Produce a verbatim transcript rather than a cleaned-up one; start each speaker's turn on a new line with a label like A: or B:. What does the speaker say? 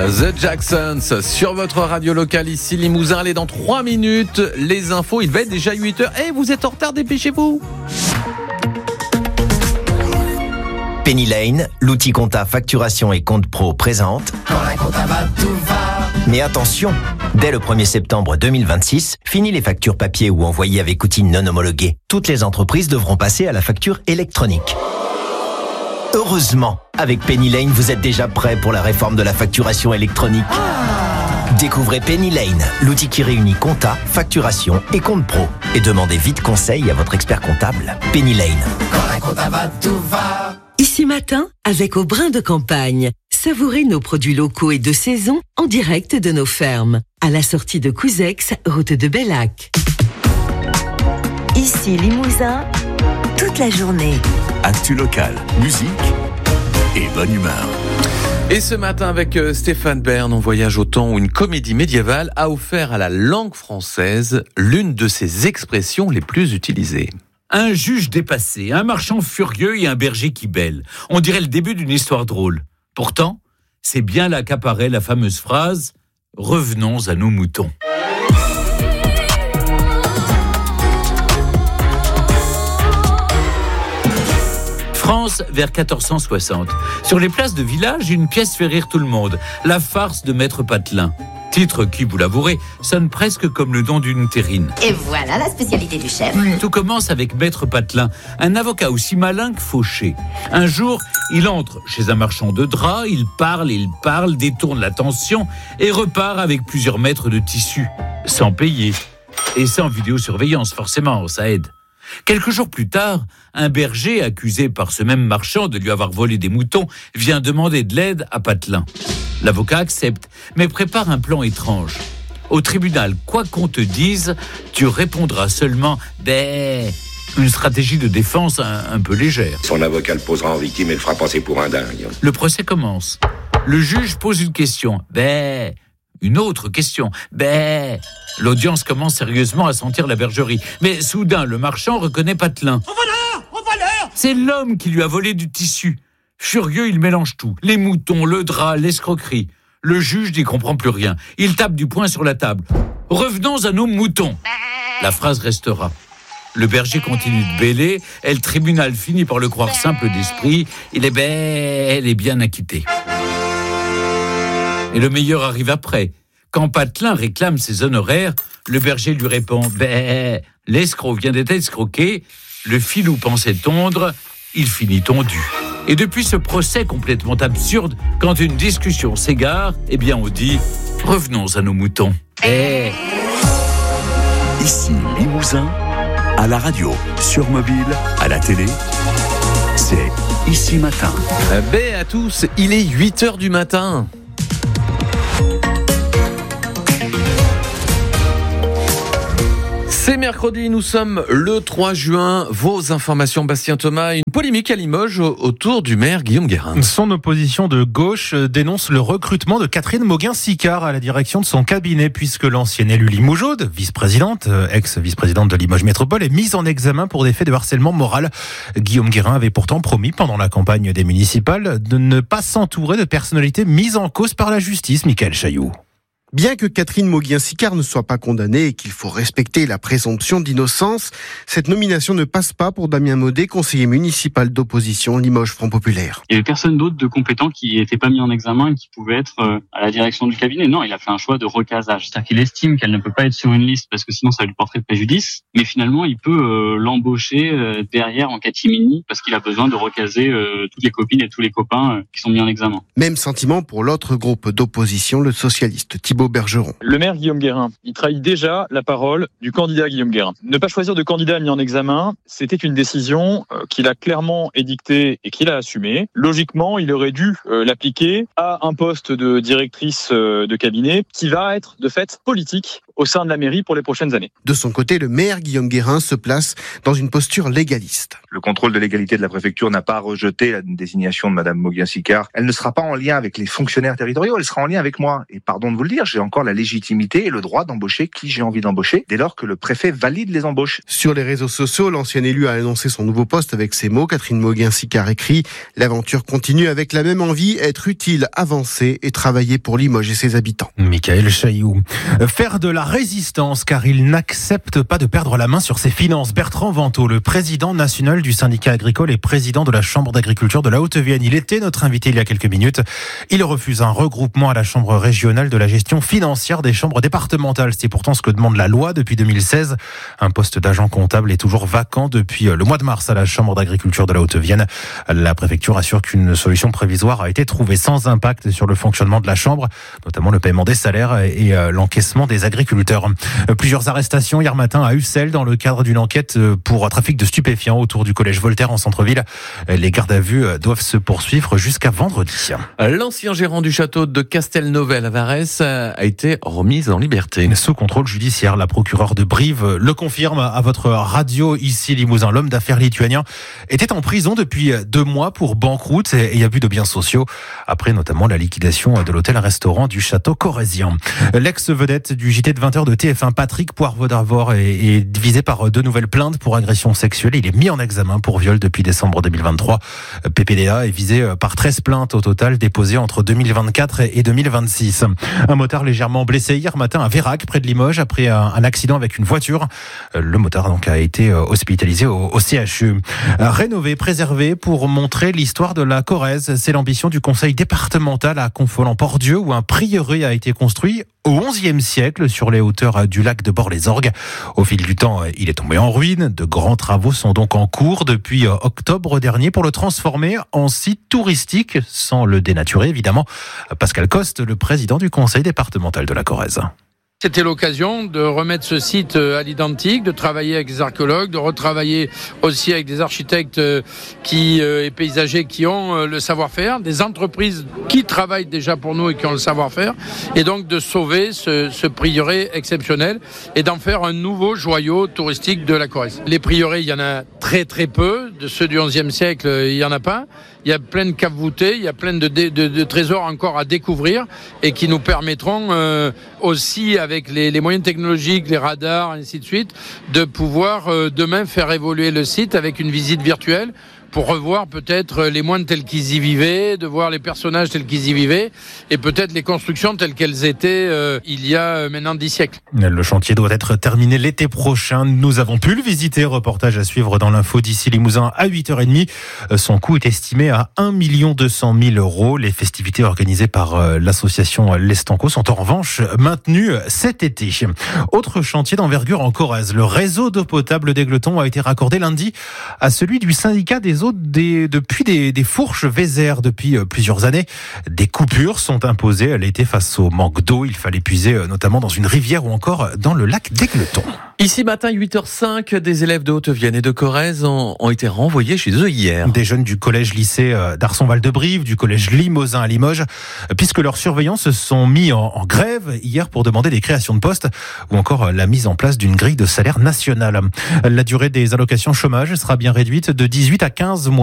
A: The Jacksons sur votre radio locale ici Limousin. Allez, dans trois minutes, les infos. Il va être déjà huit heures. Eh, vous êtes en retard, dépêchez-vous.
B: Penny Lane, l'outil compta facturation et compte pro présente. Quand la compta va, tout va. Mais attention, dès le premier septembre deux mille vingt-six, fini les factures papier ou envoyées avec outils non homologués. Toutes les entreprises devront passer à la facture électronique. Heureusement, avec Penny Lane, vous êtes déjà prêt pour la réforme de la facturation électronique. Découvrez Penny Lane, l'outil qui réunit compta, facturation et compte pro. Et demandez vite conseil à votre expert comptable. Penny Lane. Quand la compta va, tout va.
C: Ici Matin, avec Au Brin de Campagne. Savourez nos produits locaux et de saison en direct de nos fermes. À la sortie de Couzex, route de Bellac.
D: Ici Limousin, toute la journée.
E: Actu locale, musique et bonne humeur.
A: Et ce matin, avec Stéphane Bern, on voyage au temps où une comédie médiévale a offert à la langue française l'une de ses expressions les plus utilisées.
F: Un juge dépassé, un marchand furieux et un berger qui bêle. On dirait le début d'une histoire drôle. Pourtant, c'est bien là qu'apparaît la fameuse phrase « Revenons à nos moutons ». France, vers quatorze cent soixante. Sur les places de village, une pièce fait rire tout le monde. La farce de Maître Patelin. Titre qui, vous l'avouerez, sonne presque comme le nom d'une terrine.
G: Et voilà la spécialité du chef.
F: Tout commence avec Maître Patelin, un avocat aussi malin que fauché. Un jour, il entre chez un marchand de draps, il parle, il parle, détourne l'attention et repart avec plusieurs mètres de tissu, sans payer. Et sans vidéosurveillance, forcément, ça aide. Quelques jours plus tard, un berger, accusé par ce même marchand de lui avoir volé des moutons, vient demander de l'aide à Patelin. L'avocat accepte, mais prépare un plan étrange. Au tribunal, quoi qu'on te dise, tu répondras seulement « bé ». Une stratégie de défense un, un peu légère.
H: Son avocat le posera en victime et le fera passer pour un dingue.
F: Le procès commence. Le juge pose une question « bé ». Une autre question. Ben, l'audience commence sérieusement à sentir la bergerie. Mais soudain, le marchand reconnaît Patelin.
I: Au voleur! Au voleur!
F: C'est l'homme qui lui a volé du tissu. Furieux, il mélange tout. Les moutons, le drap, l'escroquerie. Le juge n'y comprend plus rien. Il tape du poing sur la table. Revenons à nos moutons. La phrase restera. Le berger continue de bêler et le tribunal finit par le croire simple d'esprit. Il est bel et bien acquitté. Et le meilleur arrive après. Quand Patelin réclame ses honoraires, le berger lui répond « Ben, l'escroc vient d'être escroqué, le filou pensait tondre, il finit tondu. » Et depuis ce procès complètement absurde, quand une discussion s'égare, eh bien on dit « Revenons à nos moutons. » Eh.
E: Ici Limousin, à la radio, sur mobile, à la télé, c'est Ici Matin.
A: Bé à tous, il est huit heures du matin. C'est mercredi, nous sommes le trois juin. Vos informations, Bastien Thomas. Une polémique à Limoges autour du maire Guillaume Guérin.
J: Son opposition de gauche dénonce le recrutement de Catherine Moguin-Sicard à la direction de son cabinet, puisque l'ancienne élue limougeaude, vice-présidente, ex-vice-présidente de Limoges Métropole, est mise en examen pour des faits de harcèlement moral. Guillaume Guérin avait pourtant promis pendant la campagne des municipales de ne pas s'entourer de personnalités mises en cause par la justice. Michael Chailloux.
K: Bien que Catherine Moguin-Sicard ne soit pas condamnée et qu'il faut respecter la présomption d'innocence, cette nomination ne passe pas pour Damien Maudet, conseiller municipal d'opposition Limoges Front Populaire.
L: Il y avait personne d'autre de compétent qui n'était pas mis en examen et qui pouvait être à la direction du cabinet. Non, il a fait un choix de recasage. C'est-à-dire qu'il estime qu'elle ne peut pas être sur une liste parce que sinon ça lui porterait préjudice. Mais finalement, il peut euh, l'embaucher euh, derrière en catimini parce qu'il a besoin de recaser euh, toutes les copines et tous les copains euh, qui sont mis en examen.
K: Même sentiment pour l'autre groupe d'opposition, le socialiste Thibault Bergeron.
M: Le maire Guillaume Guérin, il trahit déjà la parole du candidat Guillaume Guérin. Ne pas choisir de candidat mis en examen, c'était une décision euh, qu'il a clairement édictée et qu'il a assumée. Logiquement, il aurait dû euh, l'appliquer à un poste de directrice euh, de cabinet qui va être de fait politique au sein de la mairie pour les prochaines années.
K: De son côté, le maire Guillaume Guérin se place dans une posture légaliste.
I: Le contrôle de légalité de la préfecture n'a pas rejeté la désignation de Madame Mauguin-Sicard. Elle ne sera pas en lien avec les fonctionnaires territoriaux, elle sera en lien avec moi. Et pardon de vous le dire, j'ai encore la légitimité et le droit d'embaucher qui j'ai envie d'embaucher dès lors que le préfet valide les embauches.
K: Sur les réseaux sociaux, l'ancien élu a annoncé son nouveau poste avec ces mots. Catherine Mauguin-Sicard écrit « L'aventure continue avec la même envie, être utile, avancer et travailler pour Limoges et ses habitants. »
J: Michael Chailloux. Faire de la résistance car il n'accepte pas de perdre la main sur ses finances. Bertrand Vantaux, le président national du syndicat agricole et président de la Chambre d'agriculture de la Haute-Vienne. Il était notre invité il y a quelques minutes. Il refuse un regroupement à la Chambre régionale de la gestion financière des chambres départementales. C'est pourtant ce que demande la loi depuis deux mille seize. Un poste d'agent comptable est toujours vacant depuis le mois de mars à la Chambre d'agriculture de la Haute-Vienne. La préfecture assure qu'une solution provisoire a été trouvée sans impact sur le fonctionnement de la Chambre, notamment le paiement des salaires et l'encaissement des agriculteurs. Plusieurs arrestations hier matin à Ussel dans le cadre d'une enquête pour trafic de stupéfiants autour du collège Voltaire en centre-ville. Les gardes à vue doivent se poursuivre jusqu'à vendredi.
A: L'ancien gérant du château de Castelnovel à Varès a été remis en liberté.
J: Sous contrôle judiciaire, la procureure de Brive le confirme à votre radio ici Limousin. L'homme d'affaires lituanien était en prison depuis deux mois pour banqueroute et abus de biens sociaux, après notamment la liquidation de l'hôtel-restaurant du château corrézien. L'ex-vedette du J T de vingt heures de T F un, Patrick Poivre d'Arvor, est, est visé par deux nouvelles plaintes pour agression sexuelle. Il est mis en examen pour viol depuis décembre deux mille vingt-trois. P P D A est visé par treize plaintes au total déposées entre deux mille vingt-quatre et deux mille vingt-six. Un motard légèrement blessé hier matin à Vérac, près de Limoges, après un accident avec une voiture. Le motard donc a été hospitalisé au, au C H U. Rénové, préservé pour montrer l'histoire de la Corrèze. C'est l'ambition du conseil départemental à Confolens-Pordieu, où un prieuré a été construit au onzième siècle sur les hauteurs du lac de Bord-les-Orgues. Au fil du temps, il est tombé en ruine. De grands travaux sont donc en cours depuis octobre dernier pour le transformer en site touristique, sans le dénaturer évidemment. Pascal Coste, le président du conseil départemental de la Corrèze.
N: C'était l'occasion de remettre ce site à l'identique, de travailler avec des archéologues, de retravailler aussi avec des architectes qui, et paysagers qui ont le savoir-faire, des entreprises qui travaillent déjà pour nous et qui ont le savoir-faire, et donc de sauver ce, ce prieuré exceptionnel et d'en faire un nouveau joyau touristique de la Corrèze. Les prieurés, il y en a très très peu, de ceux du onzième siècle, il n'y en a pas. Il y a plein de caves voûtées, il y a plein de, de, de, de trésors encore à découvrir et qui nous permettront euh, aussi, avec les, les moyens technologiques, les radars, ainsi de suite, de pouvoir euh, demain faire évoluer le site avec une visite virtuelle pour revoir peut-être les moines tels qu'ils y vivaient, de voir les personnages tels qu'ils y vivaient et peut-être les constructions telles qu'elles étaient euh, il y a maintenant dix siècles.
J: Le chantier doit être terminé l'été prochain. Nous avons pu le visiter. Reportage à suivre dans l'info d'ici Limousin à huit heures trente. Son coût est estimé à un million deux cent mille euros. Les festivités organisées par l'association L'Estanco sont en revanche maintenues cet été. Autre chantier d'envergure en Corrèze. Le réseau d'eau potable d'Égletons a été raccordé lundi à celui du syndicat des eaux des, depuis des, des fourches Vézère. Depuis plusieurs années, des coupures sont imposées l'été face au manque d'eau. Il fallait puiser notamment dans une rivière ou encore dans le lac d'Égletons.
A: Ici matin, huit heures cinq, des élèves de Haute-Vienne et de Corrèze ont, ont été renvoyés chez eux hier.
J: Des jeunes du collège-lycée d'Arson-Val-de-Brive, du collège Limousin à Limoges, puisque leurs surveillants se sont mis en, en grève hier pour demander des créations de postes ou encore la mise en place d'une grille de salaire nationale. La durée des allocations chômage sera bien réduite de dix-huit à quinze mois.